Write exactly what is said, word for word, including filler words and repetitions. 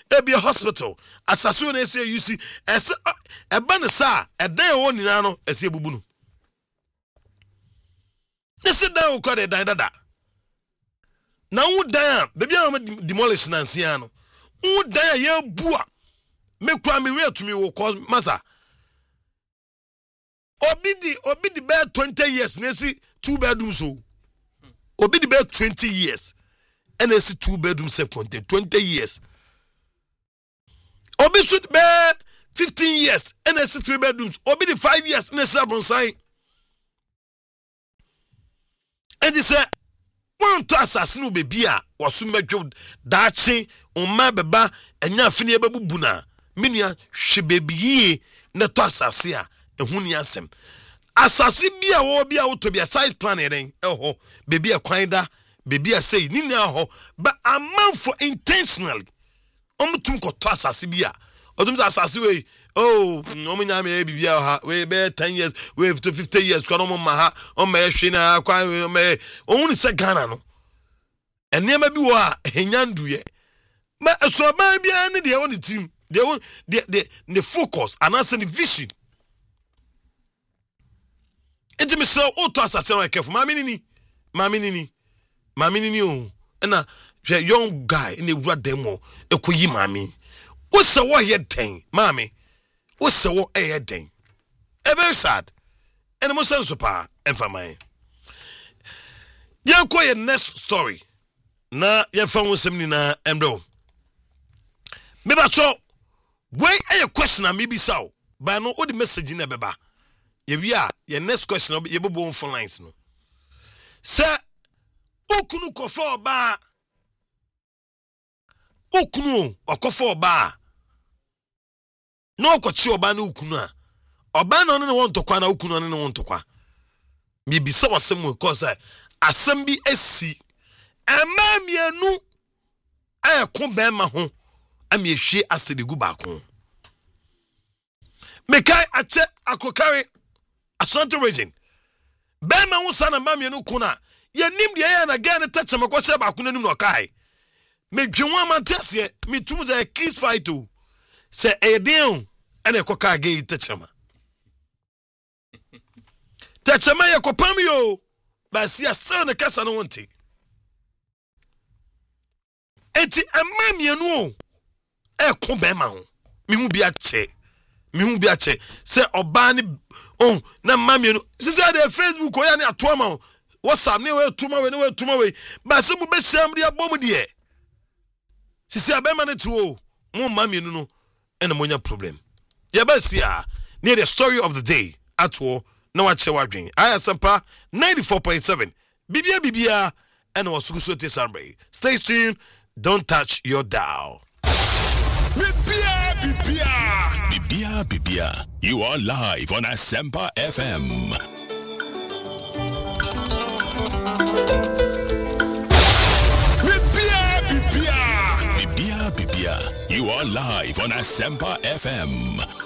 e be a hospital asaso na ese you see ese e ba ne sa e dan wo nyina no ese bubu no ese dan wo kwa de dan dada na wo dan baby am demolish na nsia no wo dan ya bua me kwa me we to me wo cause masa obi di obi di be twenty years na esi two bedrooms so obi di be twenty years and esi two bedrooms self contained twenty years obi should be fifteen years and esi three bedrooms obi di five years and esi abonsai and this say one to assassin baby a wasu medwo daachi umma beba enya afini ebebubu na menua hwe baby yi na to assassin a ehuni asem asase bia wo bia wo to bia side plan eden eho baby a kwanda baby a say ni na ho but a man for intentionally omtum ko to asase bia odum asase we oh omunya me bibia ha we be ten years we to fifty years kwa no ma ha o ma hwe na kwa me ohun se Ghana no enema bi wo a enyanduye ma so ba bia ne de won team de de the focus and answer the vision. Enti me so auto assassin wa kefo ma menini ma menini ma menini o na hwe young guy in ewura demo ekoyi mami wo se wo ye den mami wo se wo e den e very sad and mo sense pa emfa man yan ko ye next story na ye fa wo sem ni na emdo me ba cho wey e question am bi saw ba no o the message na beba ye bia ye next question ye bobo on phone lines no se okunu kofo ba okunu okofo ba no okochi oba na okunu a oba na no ne won tokwa na okunu no ne won tokwa me bi se wasem ko say asem bi asi ama mienu ayeko be ma ho ami ehwe asedigu ba ko mekai ache akokare Asante region bema wo sana mamye no kuna ye nim de ye na ga ne tache makwache ba kuna nim no kai me dwenwa amantese me tum za kiss fight o se edin ene koka ga tache ma tache ma ye kopam yo ba si asa ne kasa no wonte enti amamye no e ko bema ho me hu bi ache me hu bi ache se oba ni oh na mami no sisi ade Facebook o ya ne ato ma WhatsApp ne we tuma we ne we tuma we ba se mu be sham de abom de sisi abema ne tuo mu mami no no ene monya problem ya ba sia near the story of the day atwo na wa che wadwen aya sampa ninety-four point seven bibia bibia ene wasuguso te sambre stay tuned, don't touch your dial. Bibia bibia bibia bibia you are live on Asempa F M. Bibia bibia bibia bibia you are live on Asempa F M.